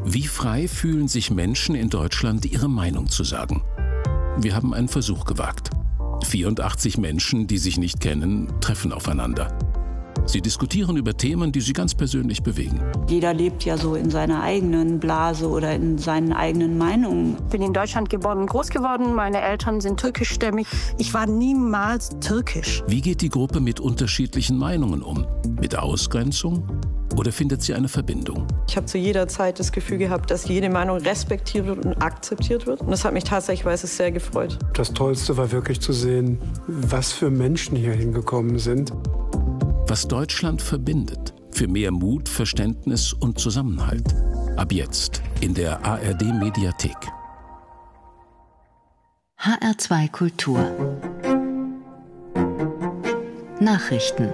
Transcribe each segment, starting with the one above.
Wie frei fühlen sich Menschen in Deutschland, ihre Meinung zu sagen? Wir haben einen Versuch gewagt. 84 Menschen, die sich nicht kennen, treffen aufeinander. Sie diskutieren über Themen, die sie ganz persönlich bewegen. Jeder lebt ja so in seiner eigenen Blase oder in seinen eigenen Meinungen. Ich bin in Deutschland geboren und groß geworden. Meine Eltern sind türkischstämmig. Ich war niemals türkisch. Wie geht die Gruppe mit unterschiedlichen Meinungen um? Mit Ausgrenzung? Oder findet sie eine Verbindung? Ich habe zu jeder Zeit das Gefühl gehabt, dass jede Meinung respektiert wird und akzeptiert wird. Und das hat mich tatsächlich sehr gefreut. Das Tollste war wirklich zu sehen, was für Menschen hier hingekommen sind. Was Deutschland verbindet. Für mehr Mut, Verständnis und Zusammenhalt. Ab jetzt in der ARD-Mediathek. HR2 Kultur. Nachrichten.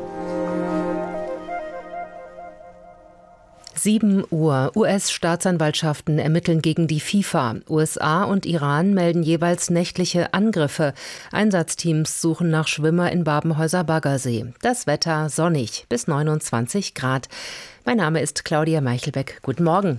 7 Uhr. US-Staatsanwaltschaften ermitteln gegen die FIFA. USA und Iran melden jeweils nächtliche Angriffe. Einsatzteams suchen nach Schwimmer in Babenhäuser-Baggersee. Das Wetter sonnig bis 29 Grad. Mein Name ist Claudia Meichelbeck. Guten Morgen.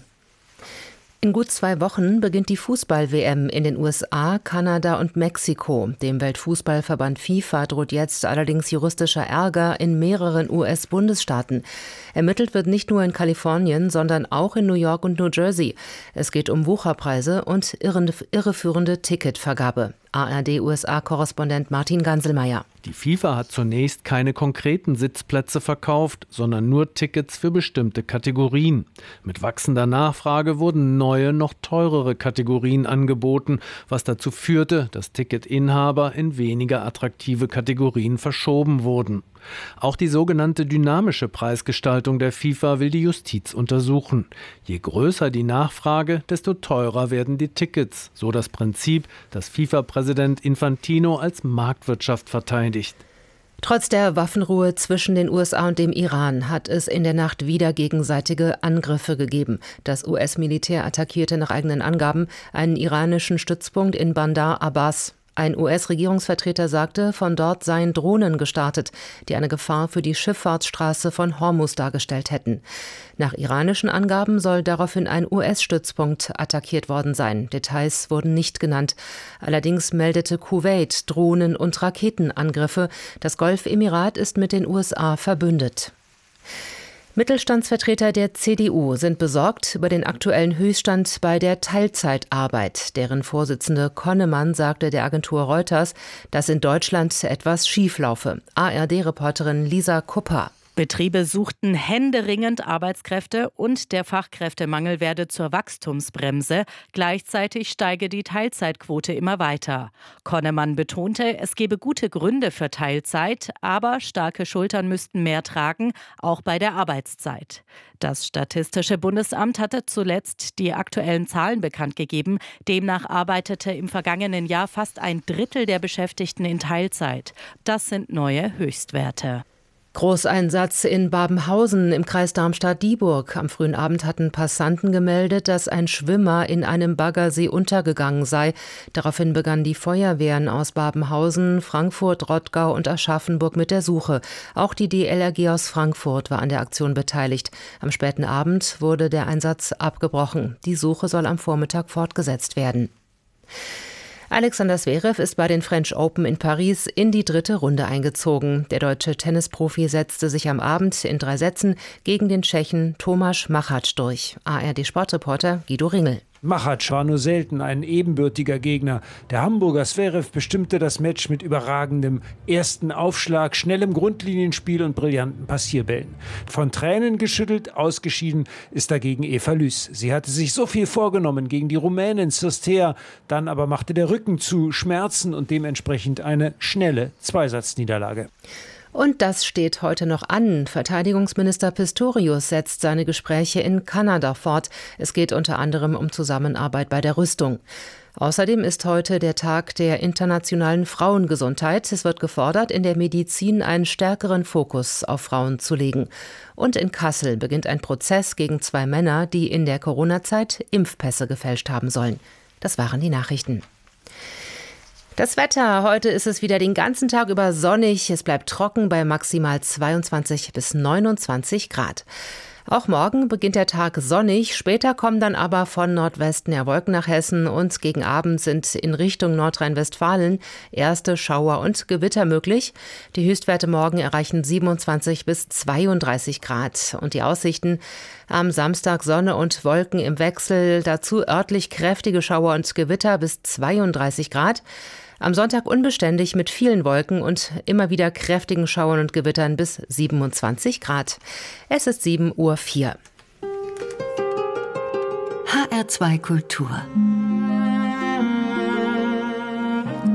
In gut 2 Wochen beginnt die Fußball-WM in den USA, Kanada und Mexiko. Dem Weltfußballverband FIFA droht jetzt allerdings juristischer Ärger in mehreren US-Bundesstaaten. Ermittelt wird nicht nur in Kalifornien, sondern auch in New York und New Jersey. Es geht um Wucherpreise und irreführende Ticketvergabe. ARD-USA-Korrespondent Martin Ganselmeier. Die FIFA hat zunächst keine konkreten Sitzplätze verkauft, sondern nur Tickets für bestimmte Kategorien. Mit wachsender Nachfrage wurden neue, noch teurere Kategorien angeboten, was dazu führte, dass Ticketinhaber in weniger attraktive Kategorien verschoben wurden. Auch die sogenannte dynamische Preisgestaltung der FIFA will die Justiz untersuchen. Je größer die Nachfrage, desto teurer werden die Tickets. So das Prinzip, das FIFA-Präsident Infantino als Marktwirtschaft verteidigt. Trotz der Waffenruhe zwischen den USA und dem Iran hat es in der Nacht wieder gegenseitige Angriffe gegeben. Das US-Militär attackierte nach eigenen Angaben einen iranischen Stützpunkt in Bandar Abbas. Ein US-Regierungsvertreter sagte, von dort seien Drohnen gestartet, die eine Gefahr für die Schifffahrtsstraße von Hormuz dargestellt hätten. Nach iranischen Angaben soll daraufhin ein US-Stützpunkt attackiert worden sein. Details wurden nicht genannt. Allerdings meldete Kuwait Drohnen- und Raketenangriffe. Das Golfemirat ist mit den USA verbündet. Mittelstandsvertreter der CDU sind besorgt über den aktuellen Höchststand bei der Teilzeitarbeit. Deren Vorsitzende Konnemann sagte der Agentur Reuters, dass in Deutschland etwas schieflaufe. ARD-Reporterin Lisa Kupper. Betriebe suchten händeringend Arbeitskräfte und der Fachkräftemangel werde zur Wachstumsbremse. Gleichzeitig steige die Teilzeitquote immer weiter. Konnemann betonte, es gebe gute Gründe für Teilzeit, aber starke Schultern müssten mehr tragen, auch bei der Arbeitszeit. Das Statistische Bundesamt hatte zuletzt die aktuellen Zahlen bekannt gegeben. Demnach arbeitete im vergangenen Jahr fast 1/3 der Beschäftigten in Teilzeit. Das sind neue Höchstwerte. Großeinsatz in Babenhausen im Kreis Darmstadt-Dieburg. Am frühen Abend hatten Passanten gemeldet, dass ein Schwimmer in einem Baggersee untergegangen sei. Daraufhin begannen die Feuerwehren aus Babenhausen, Frankfurt, Rottgau und Aschaffenburg mit der Suche. Auch die DLRG aus Frankfurt war an der Aktion beteiligt. Am späten Abend wurde der Einsatz abgebrochen. Die Suche soll am Vormittag fortgesetzt werden. Alexander Zverev ist bei den French Open in Paris in die 3. Runde eingezogen. Der deutsche Tennisprofi setzte sich am Abend in 3 Sätzen gegen den Tschechen Tomáš Machač durch. ARD-Sportreporter Guido Ringel. Machač war nur selten ein ebenbürtiger Gegner. Der Hamburger Zverev bestimmte das Match mit überragendem ersten Aufschlag, schnellem Grundlinienspiel und brillanten Passierbällen. Von Tränen geschüttelt, ausgeschieden ist dagegen Eva Lys. Sie hatte sich so viel vorgenommen gegen die Rumänin Cirstea, dann aber machte der Rücken zu, Schmerzen und dementsprechend eine schnelle Zweisatzniederlage. Und das steht heute noch an. Verteidigungsminister Pistorius setzt seine Gespräche in Kanada fort. Es geht unter anderem um Zusammenarbeit bei der Rüstung. Außerdem ist heute der Tag der internationalen Frauengesundheit. Es wird gefordert, in der Medizin einen stärkeren Fokus auf Frauen zu legen. Und in Kassel beginnt ein Prozess gegen 2 Männer, die in der Corona-Zeit Impfpässe gefälscht haben sollen. Das waren die Nachrichten. Das Wetter, heute ist es wieder den ganzen Tag über sonnig. Es bleibt trocken bei maximal 22 bis 29 Grad. Auch morgen beginnt der Tag sonnig, später kommen dann aber von Nordwesten her Wolken nach Hessen und gegen Abend sind in Richtung Nordrhein-Westfalen erste Schauer und Gewitter möglich. Die Höchstwerte morgen erreichen 27 bis 32 Grad. Und die Aussichten: am Samstag Sonne und Wolken im Wechsel, dazu örtlich kräftige Schauer und Gewitter bis 32 Grad. Am Sonntag unbeständig mit vielen Wolken und immer wieder kräftigen Schauern und Gewittern bis 27 Grad. Es ist 7:04 Uhr. HR2 Kultur.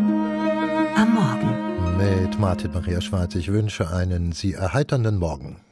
Am Morgen. Mit Martin Maria Schwarz. Ich wünsche einen Sie erheiternden Morgen.